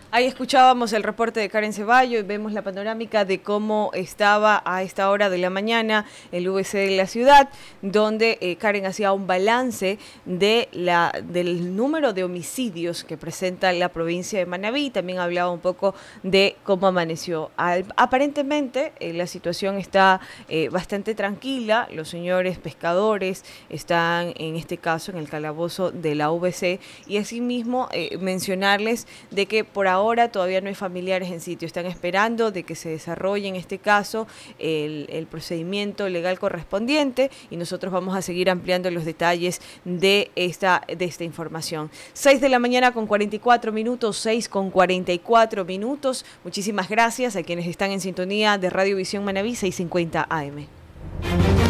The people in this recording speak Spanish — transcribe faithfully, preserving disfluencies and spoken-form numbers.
Ahí escuchábamos el reporte de Karen Ceballo y vemos la panorámica de cómo estaba a esta hora de la mañana el U B C de la ciudad, donde eh, Karen hacía un balance de la, del número de homicidios que presenta la provincia de Manabí. También hablaba un poco de cómo amaneció. Al, aparentemente eh, la situación está eh, bastante tranquila. Los señores pescadores están en este caso en el calabozo de la U B C y asimismo eh, mencionarles de que por ahora Ahora todavía no hay familiares en sitio, están esperando de que se desarrolle en este caso el, el procedimiento legal correspondiente y nosotros vamos a seguir ampliando los detalles de esta, de esta información. seis de la mañana con cuarenta y cuatro minutos, seis con cuarenta y cuatro minutos. Muchísimas gracias a quienes están en sintonía de Radio Visión Manabí seiscientos cincuenta A M.